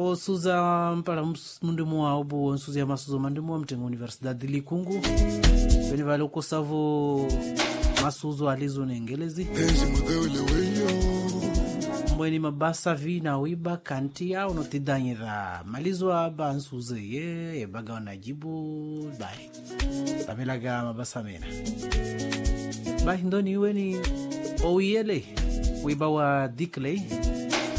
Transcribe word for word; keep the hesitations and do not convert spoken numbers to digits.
o suza mpala mundu mwa obu suza masuzo mandu mwa mtengo Universidade de Likungu beni vale ukosavo masuzo alizo nengelezi mbweni mabasa vina wiba kantia unotidanyira malizo aba nsuze ye baga wanajibu bai tabelaga mabasa mena bai ndoni weni oyele wiba wa Dickley